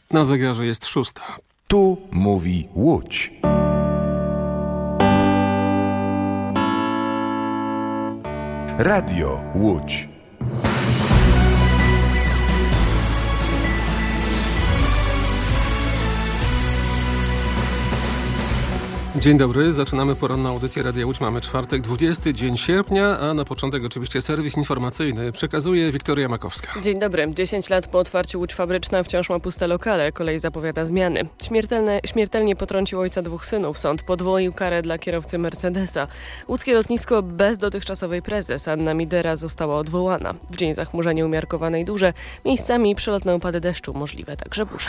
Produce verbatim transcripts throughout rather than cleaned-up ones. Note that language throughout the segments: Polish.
Na zegarze jest szósta. Tu mówi Łódź. Radio Łódź. Dzień dobry, zaczynamy poranną audycję Radia Łódź. Mamy czwartek, dwudziesty dzień sierpnia, a na początek oczywiście serwis informacyjny. Przekazuje Wiktoria Makowska. Dzień dobry. dziesięć lat po otwarciu Łódź Fabryczna wciąż ma puste lokale. Kolej zapowiada zmiany. Śmiertelne, śmiertelnie potrącił ojca dwóch synów. Sąd podwoił karę dla kierowcy Mercedesa. Łódzkie lotnisko bez dotychczasowej prezes Anna Midera została odwołana. W dzień zachmurzenia umiarkowane i duże. Miejscami przelotne opady deszczu, możliwe także burze.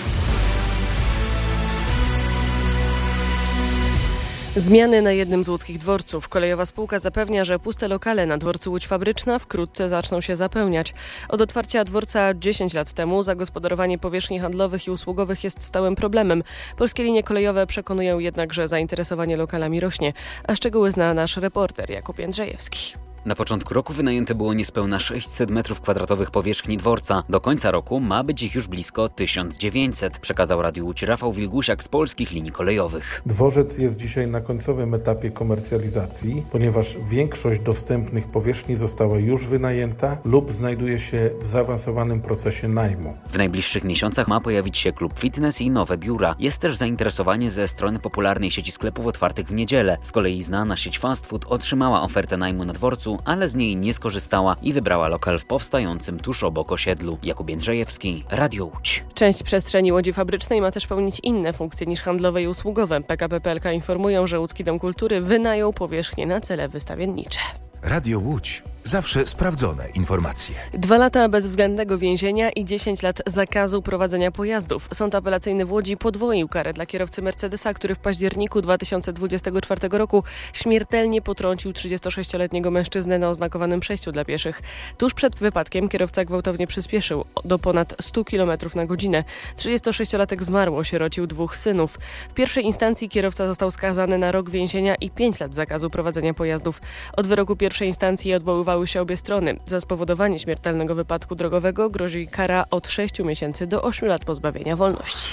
Zmiany na jednym z łódzkich dworców. Kolejowa spółka zapewnia, że puste lokale na dworcu Łódź Fabryczna wkrótce zaczną się zapełniać. Od otwarcia dworca dziesięć lat temu zagospodarowanie powierzchni handlowych i usługowych jest stałym problemem. Polskie linie kolejowe przekonują jednak, że zainteresowanie lokalami rośnie. A szczegóły zna nasz reporter Jakub Jędrzejewski. Na początku roku wynajęte było niespełna sześćset metrów kwadratowych powierzchni dworca. Do końca roku ma być ich już blisko tysiąc dziewięćset, przekazał Radiu Łódź Rafał Wilgusiak z Polskich Linii Kolejowych. Dworzec jest dzisiaj na końcowym etapie komercjalizacji, ponieważ większość dostępnych powierzchni została już wynajęta lub znajduje się w zaawansowanym procesie najmu. W najbliższych miesiącach ma pojawić się klub fitness i nowe biura. Jest też zainteresowanie ze strony popularnej sieci sklepów otwartych w niedzielę. Z kolei znana sieć fast food otrzymała ofertę najmu na dworcu, ale z niej nie skorzystała i wybrała lokal w powstającym tuż obok osiedlu. Jakub Jędrzejewski, Radio Łódź. Część przestrzeni Łodzi Fabrycznej ma też pełnić inne funkcje niż handlowe i usługowe. P K P P L K informują, że Łódzki Dom Kultury wynajął powierzchnię na cele wystawiennicze. Radio Łódź. Zawsze sprawdzone informacje. Dwa lata bezwzględnego więzienia i dziesięć lat zakazu prowadzenia pojazdów. Sąd apelacyjny w Łodzi podwoił karę dla kierowcy Mercedesa, który w październiku dwa tysiące dwudziestego czwartego roku śmiertelnie potrącił trzydziestosześcioletniego mężczyznę na oznakowanym przejściu dla pieszych. Tuż przed wypadkiem kierowca gwałtownie przyspieszył do ponad stu kilometrów na godzinę. trzydziestosześciolatek zmarł, osierocił dwóch synów. W pierwszej instancji kierowca został skazany na rok więzienia i pięć lat zakazu prowadzenia pojazdów. Od wyroku pierwszej instancji odwoływały się obie strony. Za spowodowanie śmiertelnego wypadku drogowego grozi kara od sześciu miesięcy do ośmiu lat pozbawienia wolności.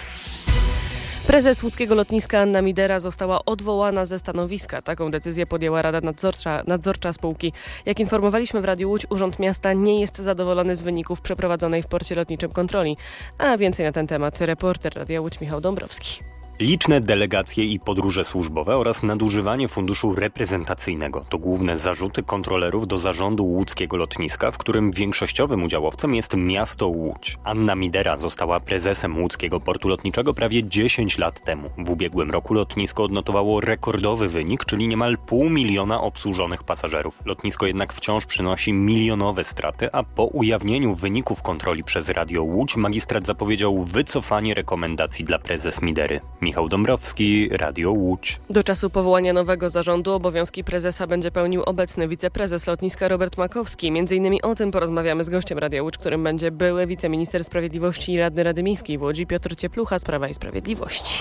Prezes łódzkiego lotniska Anna Midera została odwołana ze stanowiska. Taką decyzję podjęła Rada Nadzorcza, nadzorcza spółki. Jak informowaliśmy w Radiu Łódź, Urząd Miasta nie jest zadowolony z wyników przeprowadzonej w porcie lotniczym kontroli. A więcej na ten temat reporter Radia Łódź Michał Dąbrowski. Liczne delegacje i podróże służbowe oraz nadużywanie funduszu reprezentacyjnego to główne zarzuty kontrolerów do zarządu łódzkiego lotniska, w którym większościowym udziałowcem jest miasto Łódź. Anna Midera została prezesem łódzkiego portu lotniczego prawie dziesięć lat temu. W ubiegłym roku lotnisko odnotowało rekordowy wynik, czyli niemal pół miliona obsłużonych pasażerów. Lotnisko jednak wciąż przynosi milionowe straty, a po ujawnieniu wyników kontroli przez Radio Łódź magistrat zapowiedział wycofanie rekomendacji dla prezes Midery. Michał Dąbrowski, Radio Łódź. Do czasu powołania nowego zarządu obowiązki prezesa będzie pełnił obecny wiceprezes lotniska Robert Makowski. Między innymi o tym porozmawiamy z gościem Radia Łódź, którym będzie były wiceminister sprawiedliwości i radny Rady Miejskiej w Łodzi Piotr Cieplucha z Prawa i Sprawiedliwości.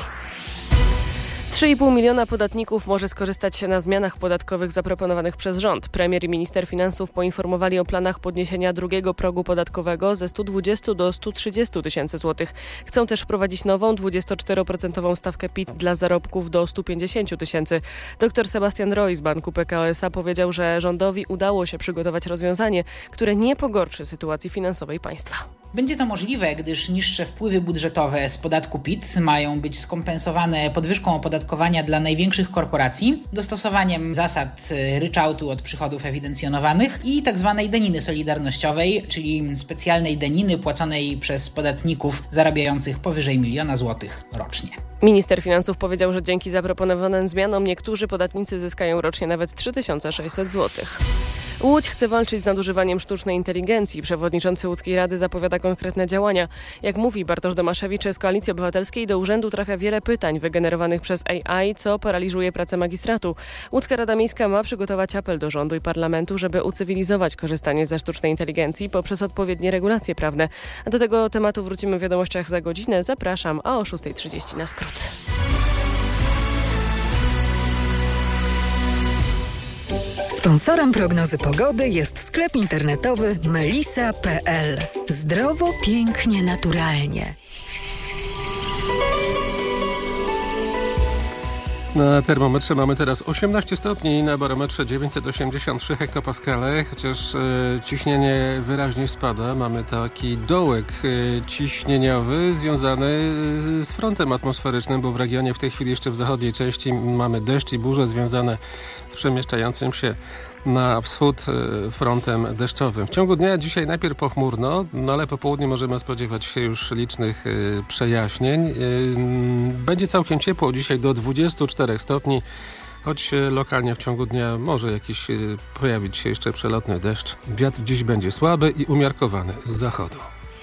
trzy i pół miliona podatników może skorzystać na zmianach podatkowych zaproponowanych przez rząd. Premier i minister finansów poinformowali o planach podniesienia drugiego progu podatkowego ze stu dwudziestu do stu trzydziestu tysięcy złotych. Chcą też wprowadzić nową dwudziestoczteroprocentową stawkę P I T dla zarobków do stu pięćdziesięciu tysięcy. Dr Sebastian Roy z Banku P K O S A powiedział, że rządowi udało się przygotować rozwiązanie, które nie pogorszy sytuacji finansowej państwa. Będzie to możliwe, gdyż niższe wpływy budżetowe z podatku P I T mają być skompensowane podwyżką opodatkowania dla największych korporacji, dostosowaniem zasad ryczałtu od przychodów ewidencjonowanych i tzw. daniny solidarnościowej, czyli specjalnej daniny płaconej przez podatników zarabiających powyżej miliona złotych rocznie. Minister finansów powiedział, że dzięki zaproponowanym zmianom niektórzy podatnicy zyskają rocznie nawet trzy tysiące sześćset złotych. Łódź chce walczyć z nadużywaniem sztucznej inteligencji. Przewodniczący Łódzkiej Rady zapowiada konkretne działania. Jak mówi Bartosz Domaszewicz z Koalicji Obywatelskiej, do urzędu trafia wiele pytań wygenerowanych przez A I, co paraliżuje pracę magistratu. Łódzka Rada Miejska ma przygotować apel do rządu i parlamentu, żeby ucywilizować korzystanie ze sztucznej inteligencji poprzez odpowiednie regulacje prawne. A do tego tematu wrócimy w wiadomościach za godzinę. Zapraszam, a o szósta trzydzieści na skrót. Sponsorem prognozy pogody jest sklep internetowy melisa kropka p l. Zdrowo, pięknie, naturalnie. Na termometrze mamy teraz osiemnaście stopni, na barometrze dziewięćset osiemdziesiąt trzy hektopaskale, chociaż e, ciśnienie wyraźnie spada. Mamy taki dołek e, ciśnieniowy związany z frontem atmosferycznym, bo w regionie w tej chwili jeszcze w zachodniej części mamy deszcz i burze związane z przemieszczającym się na wschód frontem deszczowym. W ciągu dnia dzisiaj najpierw pochmurno, no ale po południu możemy spodziewać się już licznych przejaśnień. Będzie całkiem ciepło, dzisiaj do dwudziestu czterech stopni, choć lokalnie w ciągu dnia może jakiś pojawić się jeszcze przelotny deszcz. Wiatr dziś będzie słaby i umiarkowany z zachodu.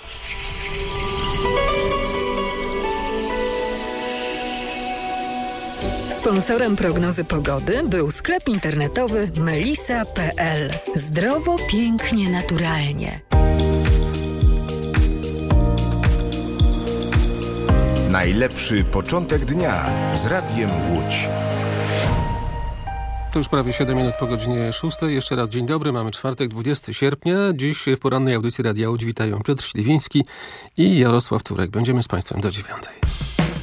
Sponsorem prognozy pogody był sklep internetowy melisa kropka pe el. Zdrowo, pięknie, naturalnie. Najlepszy początek dnia z Radiem Łódź. To już prawie siedem minut po godzinie szóstej. Jeszcze raz dzień dobry. Mamy czwartek, dwudziestego sierpnia. Dziś w porannej audycji Radia Łódź witają Piotr Śliwiński i Jarosław Turek. Będziemy z Państwem do dziewiątej.